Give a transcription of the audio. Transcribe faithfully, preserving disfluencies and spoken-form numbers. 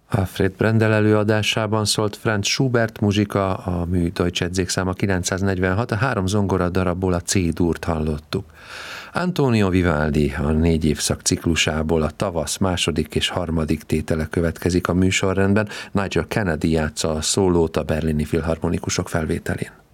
Alfred Brendel előadásában szólt Franz Schubert muzsika, a mű Deutsche Zeigszáma kilencszáznegyvenhat, a három zongora darabból a C-dúrt hallottuk. Antonio Vivaldi a négy évszak ciklusából a tavasz második és harmadik tétele következik a műsorrendben. Nigel Kennedy játsza a szólót a berlini filharmonikusok felvételén.